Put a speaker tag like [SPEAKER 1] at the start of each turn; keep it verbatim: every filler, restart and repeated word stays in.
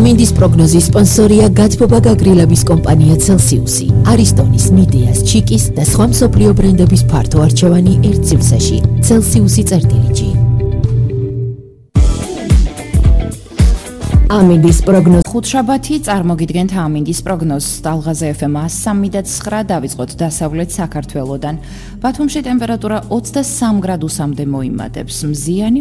[SPEAKER 1] ამინდის პროგნოზის სპონსორია გაცბობა გაგრილების კომპანია Celsius-ი. არისტონის, მიდეას, ჩიკის და სხვა მსოფლიო ბრენდების ფართო არჩევანი ერთ სივრცეში. Celsius-ი წერტილი. ამინდის პროგნოზ
[SPEAKER 2] ხუთშაბათი წარმოგიდგენთ ამინდის პროგნოზს. ტალღაზე ეფ ემ სამი და ცხრა დავიწყოთ დასავლეთ საქართველოდან. ბათუმში ტემპერატურა ოცდასამ გრადუსამდე მოიმატებს. მზიანი